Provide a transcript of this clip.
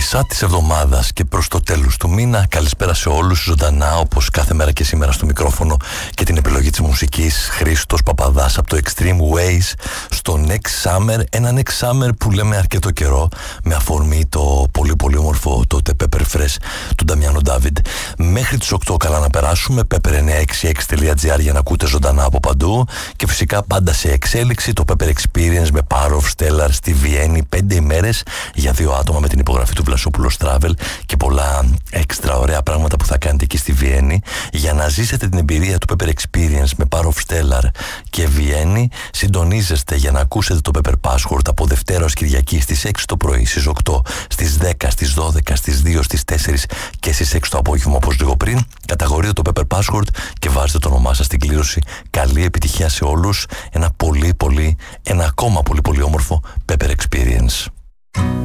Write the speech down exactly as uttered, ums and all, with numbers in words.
μεσά της εβδομάδας και προς το τέλος του μήνα. Καλησπέρα σε όλους, ζωντανά όπως κάθε μέρα και σήμερα στο μικρόφωνο και την επιλογή της μουσικής. Χρήστος Παπαδάς από το Extreme Ways στο Next Summer. Ένα Next Summer που λέμε αρκετό καιρό, με αφορμή το πολύ πολύ όμορφο τότε Pepper Fresh του Νταμιάνο Ντάβιντ. Μέχρι τις οκτώ καλά να περάσουμε. Pepper εννιακόσια εξήντα έξι τελεία τζι άρ για να ακούτε ζωντανά από παντού. Και φυσικά πάντα σε εξέλιξη το Pepper Experience με Power of Stellar στη Βιέννη. Πέντε ημέρες για δύο άτομα με την υπογραφή του Βλασόπουλος Travel και πολλά έξτρα ωραία πράγματα που θα κάνετε εκεί στη Βιέννη. Για να ζήσετε την εμπειρία του Pepper Experience με Power of Stellar και Βιέννη, συντονίζεστε για να ακούσετε το Pepper Password από Δευτέρα ως Κυριακή στις έξι το πρωί, στις οκτώ, στις δέκα, στις δώδεκα, στις δύο, στις τέσσερις και στις έξι το απόγευμα όπως λίγο πριν. Καταγορείτε το Pepper Password και βάζετε το όνομά σας στην κλήρωση. Καλή επιτυχία σε όλους. Ένα πολύ πολύ, ένα ακόμα πολύ πολύ όμορφο Pepper Experience.